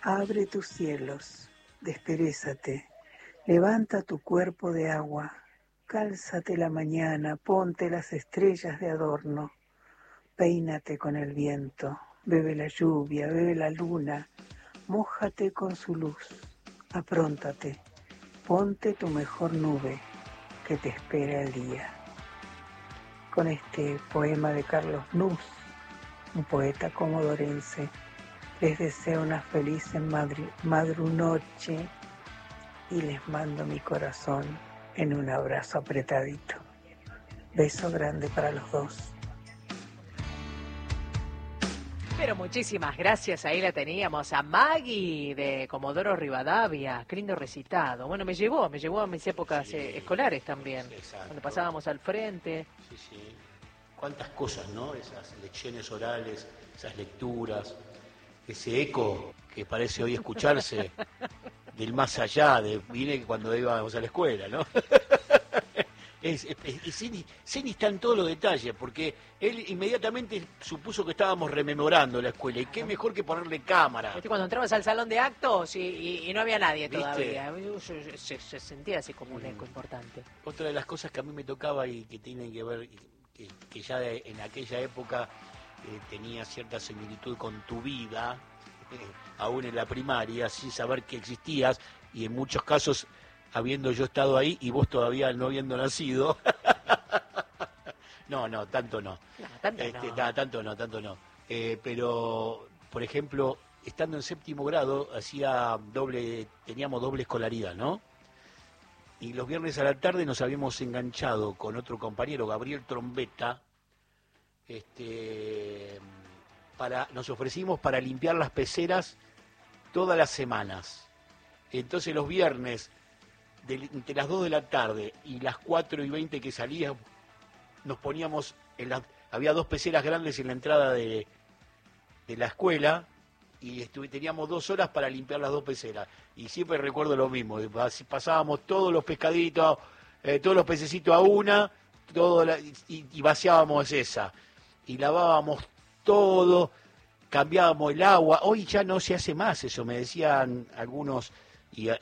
Abre tus cielos, desperésate, levanta tu cuerpo de agua, cálzate la mañana, ponte las estrellas de adorno, peínate con el viento, bebe la lluvia, bebe la luna, mójate con su luz, apróntate, ponte tu mejor nube, que te espera el día. Con este poema de Carlos Nuz, un poeta comodorense, les deseo una feliz madrunoche y les mando mi corazón en un abrazo apretadito. Beso grande para los dos. Pero muchísimas gracias, ahí la teníamos a Maggie de Comodoro Rivadavia, qué lindo recitado. Bueno, me llevó a mis épocas escolares también, exacto. Cuando pasábamos al frente. Sí, sí. Cuántas cosas, ¿no? Esas lecciones orales, esas lecturas, ese eco que parece hoy escucharse del más allá, viene cuando íbamos a la escuela, ¿no? Ceni está en todos los detalles, porque él inmediatamente supuso que estábamos rememorando la escuela, y qué mejor que ponerle cámara. Cuando entrabas al salón de actos y no había nadie ¿Viste? todavía, se sentía así como un eco importante. Otra de las cosas que a mí me tocaba y que tienen que ver, que ya en aquella época tenía cierta similitud con tu vida, aún en la primaria, sin saber que existías, y en muchos casos habiendo yo estado ahí y vos todavía no habiendo nacido. No, tanto no. Tanto no. Pero, por ejemplo, estando en séptimo grado, teníamos doble escolaridad, ¿no? Y los viernes a la tarde nos habíamos enganchado con otro compañero, Gabriel Trombetta, nos ofrecimos para limpiar las peceras todas las semanas. Entonces los viernes, entre las 2 de la tarde y las 4:20 que salíamos, nos poníamos había 2 peceras grandes en la entrada de la escuela, y teníamos 2 horas para limpiar las 2 peceras. Y siempre recuerdo lo mismo, pasábamos todos los pescaditos, todos los pececitos a una, y vaciábamos esa. Y lavábamos todo, cambiábamos el agua. Hoy ya no se hace más eso, me decían algunos, y